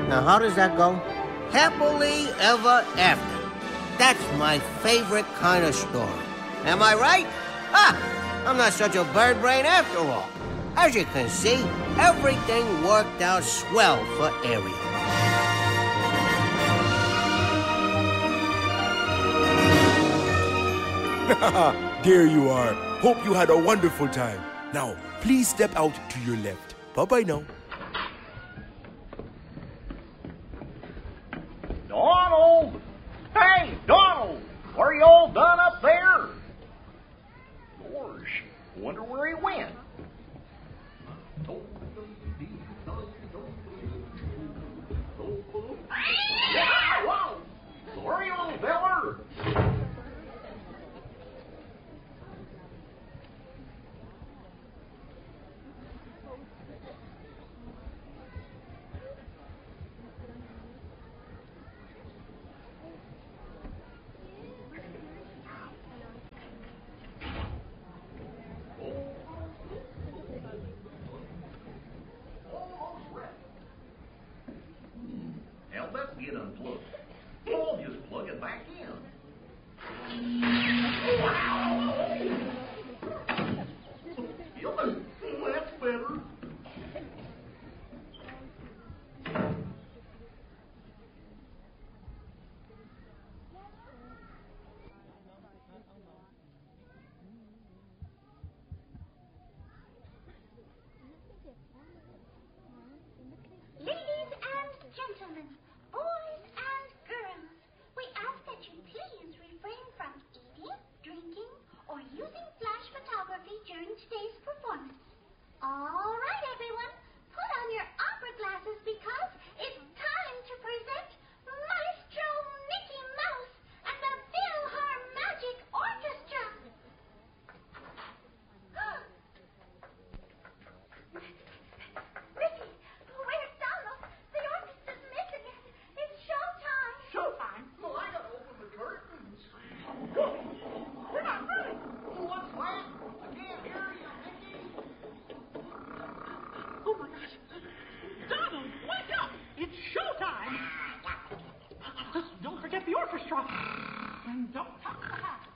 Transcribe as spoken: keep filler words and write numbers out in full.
Now, how does that go? Happily ever after. That's my favorite kind of story. Am I right? Ha! I'm not such a bird brain after all. As you can see, everything worked out swell for Ariel. There you are. Hope you had a wonderful time. Now, please step out to your left. Bye-bye now. Donald! Hey, Donald! Are you all done up there? Gosh, wonder where he went. Yeah, wow! Sorry, little feller. Now let's get unplugged. I'll just plug it back in. Wow! That's better. Ladies and gentlemen, boys and girls, we ask that you please refrain from eating, drinking, or using flash photography during today's performance. All right, everyone, put on your opera glasses because it's time to present Maestro Mickey Mouse and the Philharmagic Orchestra. Ricky, where's Donald? The orchestra's missing it. It's showtime. Showtime? Well, I gotta open the curtains. We're not ready. What's that? I can't hear you, Mickey. Oh my gosh. Donald, wake up! It's showtime! Don't forget the orchestra. And don't touch the hat.